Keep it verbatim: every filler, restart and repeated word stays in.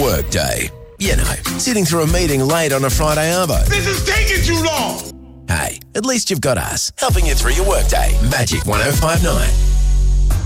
workday. You know, sitting through a meeting late on a Friday arvo. This is taking too long! Hey, at least you've got us, helping you through your workday. Magic one oh five nine.